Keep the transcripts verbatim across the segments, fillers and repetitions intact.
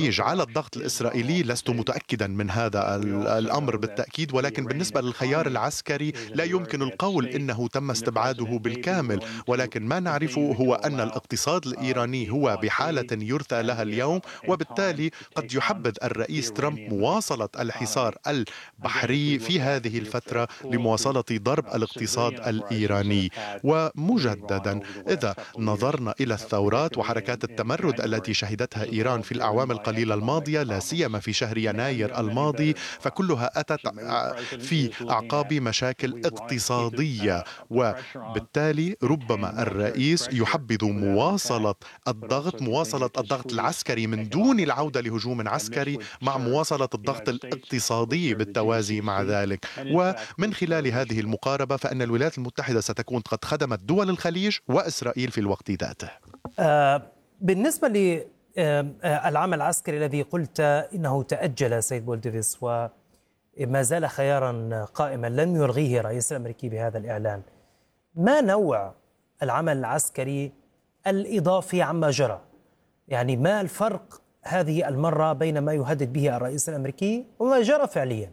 الخليج على الضغط الإسرائيلي، لست متأكدا من هذا الأمر بالتأكيد، ولكن بالنسبة للخيار العسكري لا يمكن القول إنه تم استبعاده بالكامل، ولكن ما نعرفه هو أن الاقتصاد الإيراني هو بحالة يرثى لها اليوم، وبالتالي قد يحبذ الرئيس ترامب مواصلة الحصار البحري في هذه الفترة لمواصلة ضرب الاقتصاد الإيراني. ومجددا إذا نظرنا إلى الثورات وحركات التمرد التي شهدتها إيران في الأعوام القليلة الماضية، لا سيما في شهر يناير الماضي، فكلها أتت في أعقاب مشاكل اقتصادية، وبالتالي ربما الرئيس يحبذ مواصلة الضغط مواصلة الضغط العسكري من دون العودة لهجوم عسكري، مع مواصلة الضغط الاقتصادي بالتوازي مع ذلك. ومن خلال هذه المقاربة فإن الولايات المتحدة ستكون قد خدمت دول الخليج وإسرائيل في الوقت ذاته. آه بالنسبة للعمل العسكري الذي قلت إنه تأجل سيد بولدفيس وما زال خيارا قائما لم يلغيه الرئيس الأمريكي بهذا الإعلان، ما نوع العمل العسكري الإضافي عما جرى؟ يعني ما الفرق هذه المرة بين ما يهدد به الرئيس الأمريكي وما جرى فعليا؟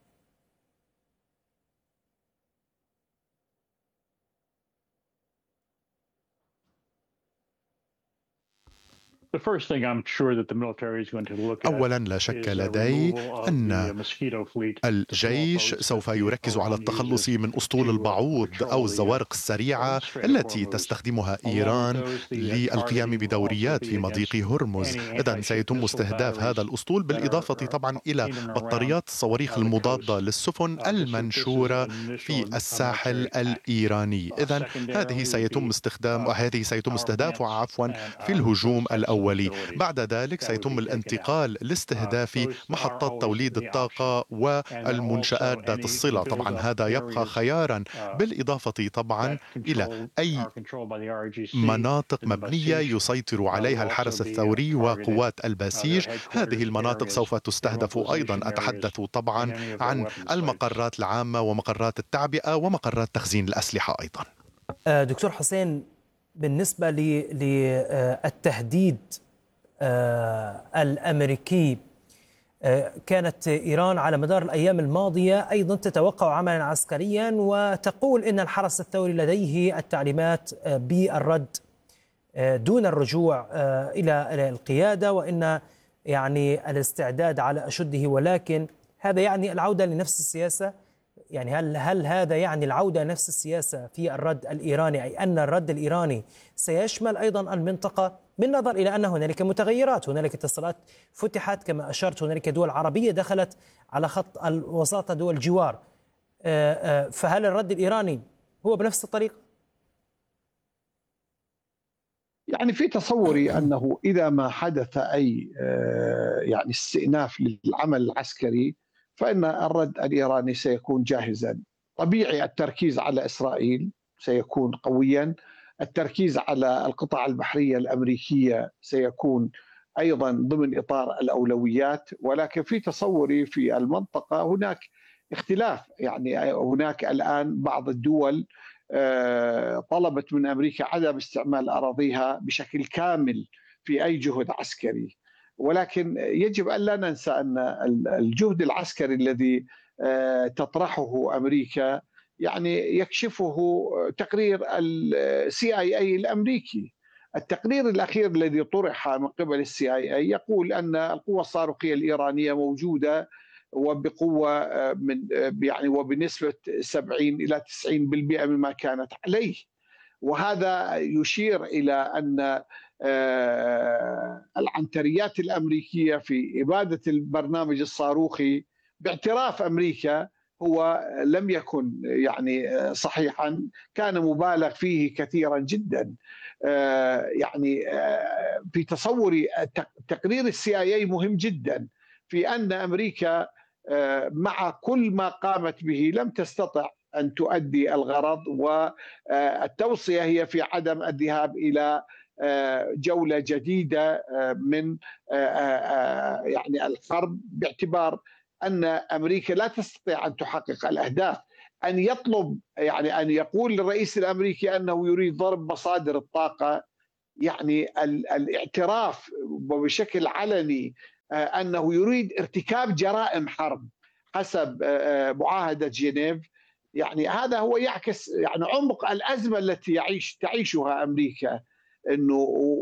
أولا لا شك لدي أن الجيش سوف يركز على التخلص من أسطول البعوض أو الزوارق السريعة التي تستخدمها إيران للقيام بدوريات في مضيق هرمز. إذن سيتم استهداف هذا الأسطول، بالإضافة طبعا إلى بطاريات الصواريخ المضادة للسفن المنشورة في الساحل الإيراني. إذن هذه سيتم استخدام وهذه سيتم استهدافها عفوا في الهجوم الأول. بعد ذلك سيتم الانتقال لاستهداف محطات توليد الطاقة والمنشآت ذات الصلة. طبعا هذا يبقى خيارا، بالإضافة طبعا إلى أي مناطق مبنية يسيطر عليها الحرس الثوري وقوات البسيج. هذه المناطق سوف تستهدف أيضا. أتحدث طبعا عن المقرات العامة ومقرات التعبئة ومقرات تخزين الأسلحة أيضا. دكتور حسين، بالنسبة للتهديد الأمريكي، كانت إيران على مدار الأيام الماضية أيضا تتوقع عملا عسكريا وتقول إن الحرس الثوري لديه التعليمات بالرد دون الرجوع إلى القيادة، وإن يعني الاستعداد على أشده. ولكن هذا يعني العودة لنفس السياسة؟ يعني هل هل هذا يعني العودة لنفس السياسة في الرد الإيراني، أي أن الرد الإيراني سيشمل أيضا المنطقة، بالنظر إلى أن هنالك متغيرات، هنالك اتصالات فتحت كما أشرت، هنالك دول عربية دخلت على خط الوساطة، دول جوار، فهل الرد الإيراني هو بنفس الطريقة؟ يعني في تصوري أنه إذا ما حدث أي يعني استئناف للعمل العسكري فإن الرد الإيراني سيكون جاهزا. طبيعي التركيز على إسرائيل سيكون قويا، التركيز على القطع البحرية الأمريكية سيكون أيضا ضمن إطار الأولويات، ولكن في تصوري في المنطقة هناك اختلاف. يعني هناك الآن بعض الدول طلبت من أمريكا عدم استعمال أراضيها بشكل كامل في أي جهد عسكري، ولكن يجب أن لا ننسى أن الجهد العسكري الذي تطرحه أمريكا يعني يكشفه تقرير السي آي اي الأمريكي. التقرير الأخير الذي طرح من قبل السي آي اي يقول أن القوة الصاروخية الإيرانية موجودة وبقوة من يعني وبنسبة سبعين إلى تسعين بالمئة مما كانت عليه، وهذا يشير إلى أن العنتريات الأمريكية في إبادة البرنامج الصاروخي باعتراف أمريكا هو لم يكن يعني صحيحا، كان مبالغ فيه كثيرا جدا. يعني في تصوري تقرير السي آي اي مهم جدا في أن أمريكا مع كل ما قامت به لم تستطع أن تؤدي الغرض، والتوصية هي في عدم الذهاب إلى جولة جديدة من يعني الحرب، باعتبار أن أمريكا لا تستطيع أن تحقق الأهداف. أن يطلب يعني أن يقول للرئيس الأمريكي أنه يريد ضرب مصادر الطاقة، يعني الاعتراف وبشكل علني أنه يريد ارتكاب جرائم حرب حسب معاهدة جنيف. يعني هذا هو يعكس يعني عمق الأزمة التي يعيش تعيشها أمريكا، انه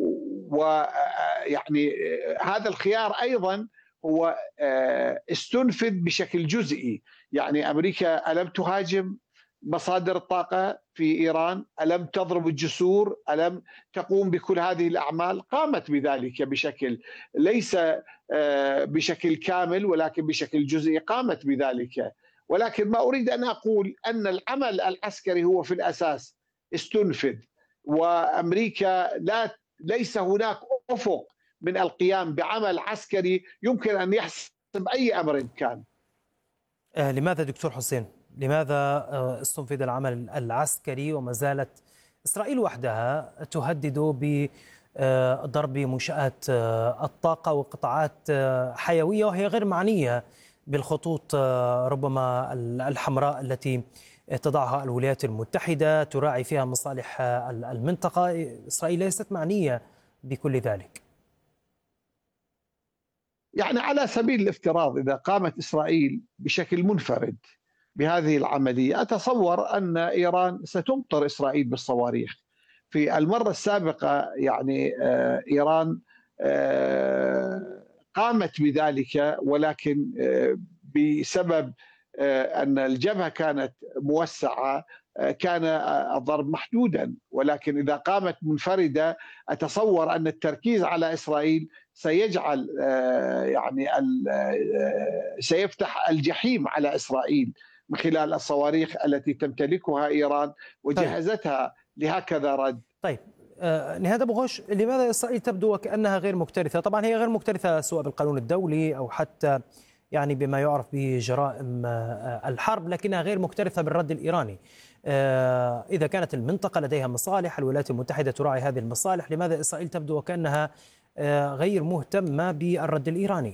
ويعني هذا الخيار ايضا هو استنفذ بشكل جزئي. يعني امريكا الم تهاجم مصادر الطاقه في ايران؟ الم تضرب الجسور؟ الم تقوم بكل هذه الاعمال؟ قامت بذلك بشكل ليس بشكل كامل ولكن بشكل جزئي قامت بذلك. ولكن ما اريد ان اقول ان العمل العسكري هو في الاساس استنفذ، وامريكا لا ليس هناك افق من القيام بعمل عسكري يمكن ان يحسم اي امر كان. آه لماذا دكتور حسين؟ لماذا آه استنفذ العمل العسكري وما زالت اسرائيل وحدها تهدد بضرب منشآت آه الطاقه وقطاعات آه حيويه وهي غير معنيه بالخطوط آه ربما الحمراء التي تضعها الولايات المتحدة تراعي فيها مصالح المنطقة؟ إسرائيل ليست معنية بكل ذلك. يعني على سبيل الافتراض إذا قامت إسرائيل بشكل منفرد بهذه العملية، أتصور أن إيران ستمطر إسرائيل بالصواريخ. في المرة السابقة يعني إيران قامت بذلك، ولكن بسبب أن الجبهة كانت موسعة كان الضرب محدودا. ولكن إذا قامت منفردة أتصور أن التركيز على إسرائيل سيجعل يعني سيفتح الجحيم على إسرائيل من خلال الصواريخ التي تمتلكها إيران وجهزتها لهكذا رد. طيب نهاد أبو غوش، لماذا إسرائيل تبدو وكأنها غير مكترثة؟ طبعا هي غير مكترثة سواء بالقانون الدولي أو حتى يعني بما يعرف بجرائم الحرب، لكنها غير مكترثة بالرد الإيراني. إذا كانت المنطقة لديها مصالح، الولايات المتحدة تراعي هذه المصالح، لماذا إسرائيل تبدو وكأنها غير مهتمة بالرد الإيراني؟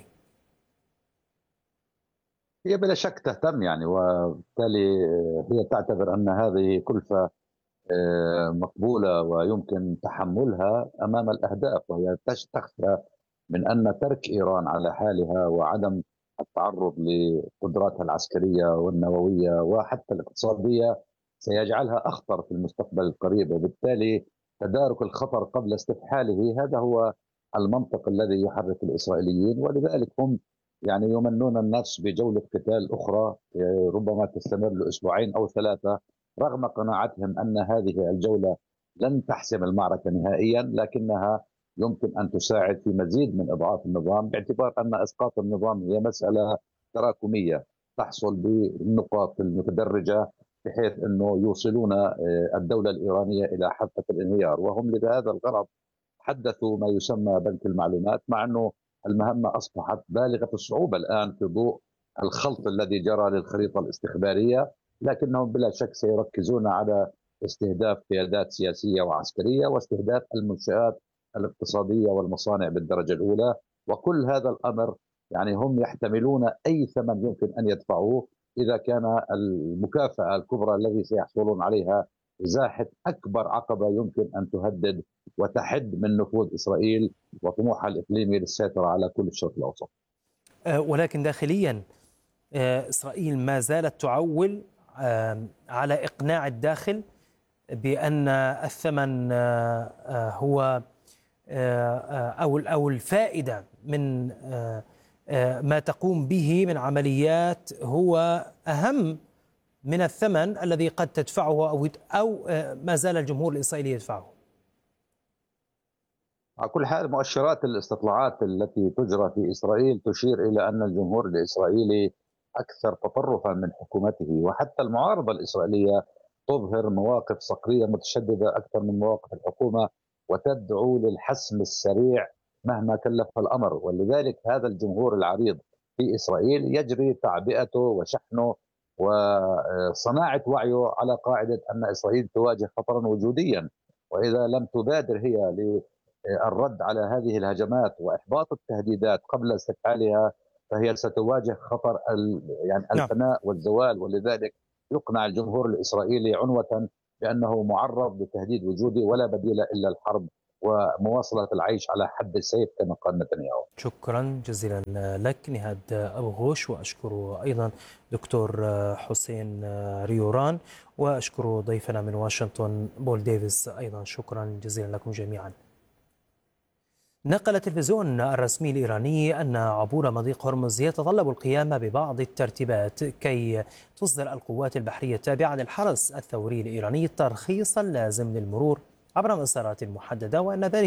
هي بلا شك تهتم يعني، وبالتالي هي تعتبر أن هذه كلفة مقبولة ويمكن تحملها أمام الأهداف، وهي تخشى من أن ترك إيران على حالها وعدم التعرض لقدراتها العسكرية والنووية وحتى الاقتصادية سيجعلها أخطر في المستقبل القريب، وبالتالي تدارك الخطر قبل استفحاله هذا هو المنطق الذي يحرك الإسرائيليين. ولذلك هم يعني يمنون النفس بجولة قتال أخرى ربما تستمر لأسبوعين أو ثلاثة، رغم قناعتهم أن هذه الجولة لن تحسم المعركة نهائيا، لكنها يمكن أن تساعد في مزيد من إضعاف النظام، باعتبار أن إسقاط النظام هي مسألة تراكمية تحصل بالنقاط المتدرجة بحيث أنه يوصلون الدولة الإيرانية إلى حافة الانهيار. وهم لهذا الغرض حدثوا ما يسمى بنك المعلومات، مع أنه المهمة أصبحت بالغة الصعوبة الآن في ضوء الخلط الذي جرى للخريطة الاستخبارية، لكنهم بلا شك سيركزون على استهداف قيادات سياسية وعسكرية واستهداف المنشآت الاقتصادية والمصانع بالدرجة الأولى. وكل هذا الأمر يعني هم يحتملون أي ثمن يمكن أن يدفعوه إذا كان المكافأة الكبرى التي سيحصلون عليها إزاحة أكبر عقبة يمكن أن تهدد وتحد من نفوذ إسرائيل وطموحها الإقليمي للسيطرة على كل الشرق الأوسط. ولكن داخليا إسرائيل ما زالت تعول على إقناع الداخل بأن الثمن هو أو أو الفائدة من ما تقوم به من عمليات هو أهم من الثمن الذي قد تدفعه أو أو ما زال الجمهور الإسرائيلي يدفعه. على كل حال مؤشرات الاستطلاعات التي تجرى في إسرائيل تشير إلى أن الجمهور الإسرائيلي أكثر تطرفا من حكومته، وحتى المعارضة الإسرائيلية تظهر مواقف صقرية متشددة أكثر من مواقف الحكومة وتدعو للحسم السريع مهما كلف الأمر. ولذلك هذا الجمهور العريض في إسرائيل يجري تعبئته وشحنه وصناعة وعيه على قاعدة أن إسرائيل تواجه خطرا وجوديا، وإذا لم تبادر هي للرد على هذه الهجمات وإحباط التهديدات قبل استفعالها فهي ستواجه خطر يعني الفناء والزوال. ولذلك يقنع الجمهور الإسرائيلي عنوة بأنه معرض لتهديد وجودي ولا بديل إلا الحرب ومواصلة العيش على حد السيف كما قال نتنياهو. شكرا جزيلا لك نهاد أبو غوش، وأشكر أيضا دكتور حسين ريوران، وأشكر ضيفنا من واشنطن بول ديفيس أيضا. شكرا جزيلا لكم جميعا. نقل التلفزيون الرسمي الإيراني أن عبور مضيق هرمز يتطلب القيام ببعض الترتيبات كي تصدر القوات البحرية التابعة للحرس الثوري الإيراني الترخيص اللازم للمرور عبر مسارات محددة، وأن ذلك